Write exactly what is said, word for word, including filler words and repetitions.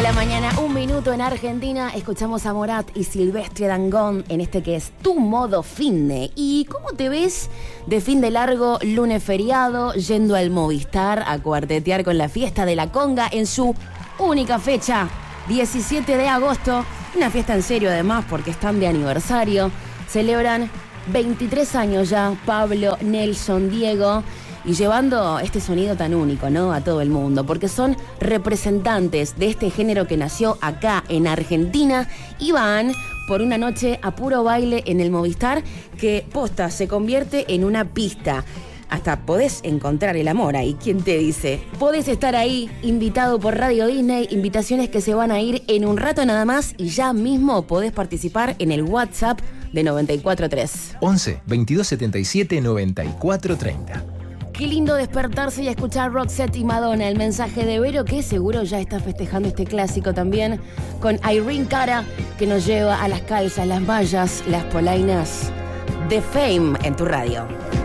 de la mañana, un minuto en Argentina. Escuchamos a Morat y Silvestre Dangond en este que es Tu Modo Finde. ¿Y cómo te ves de fin de largo, lunes feriado, yendo al Movistar a cuartetear con la fiesta de la conga en su única fecha, diecisiete de agosto? Una fiesta en serio además porque están de aniversario. Celebran veintitrés años ya Pablo, Nelson, Diego, y llevando este sonido tan único, ¿no?, a todo el mundo, porque son representantes de este género que nació acá en Argentina y van por una noche a puro baile en el Movistar que, posta, se convierte en una pista. Hasta podés encontrar el amor ahí, ¿quién te dice? Podés estar ahí, invitado por Radio Disney, invitaciones que se van a ir en un rato nada más y ya mismo podés participar en el WhatsApp de noventa y cuatro tres. once, veintidós setenta y siete, noventa y cuatro treinta. Qué lindo despertarse y escuchar Roxette y Madonna, el mensaje de Vero, que seguro ya está festejando este clásico también, con Irene Cara, que nos lleva a las calzas, las mallas, las polainas de Fame en tu radio.